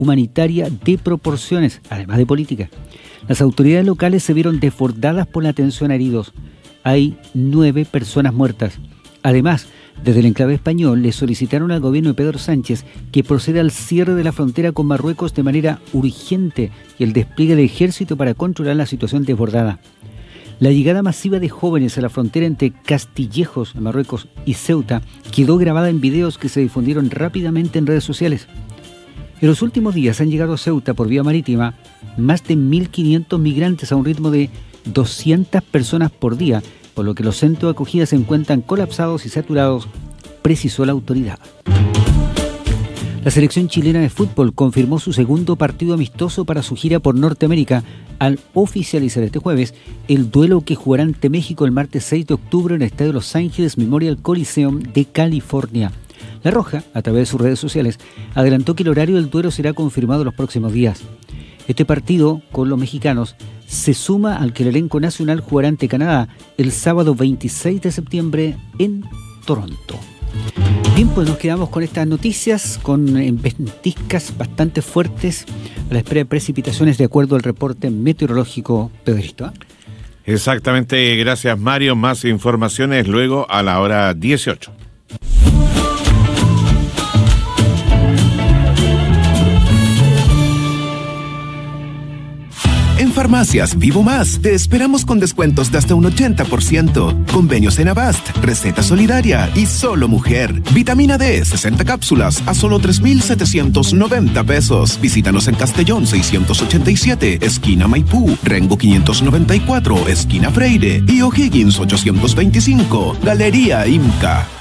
humanitaria de proporciones, además de política. Las autoridades locales se vieron desbordadas por la atención a heridos. Hay 9 personas muertas. Además, desde el enclave español le solicitaron al gobierno de Pedro Sánchez que proceda al cierre de la frontera con Marruecos de manera urgente y el despliegue del ejército para controlar la situación desbordada. La llegada masiva de jóvenes a la frontera entre Castillejos, en Marruecos, y Ceuta quedó grabada en videos que se difundieron rápidamente en redes sociales. En los últimos días han llegado a Ceuta por vía marítima más de 1.500 migrantes a un ritmo de 200 personas por día, por lo que los centros de acogida se encuentran colapsados y saturados, precisó la autoridad. La selección chilena de fútbol confirmó su segundo partido amistoso para su gira por Norteamérica al oficializar este jueves el duelo que jugará ante México el martes 6 de octubre en el estadio Los Ángeles Memorial Coliseum de California. La Roja, a través de sus redes sociales, adelantó que el horario del duelo será confirmado los próximos días. Este partido, con los mexicanos, se suma al que el elenco nacional jugará ante Canadá el sábado 26 de septiembre en Toronto. Bien, pues nos quedamos con estas noticias, con ventiscas bastante fuertes a la espera de precipitaciones de acuerdo al reporte meteorológico, Pedrito. Exactamente, gracias Mario. Más informaciones luego a la hora 18. En Farmacias Vivo Más te esperamos con descuentos de hasta un 80%. Convenios en Avast, receta solidaria y solo mujer. Vitamina D, 60 cápsulas a solo 3,790 pesos. Visítanos en Castellón 687, esquina Maipú, Rengo 594, esquina Freire y O'Higgins 825, Galería Imca.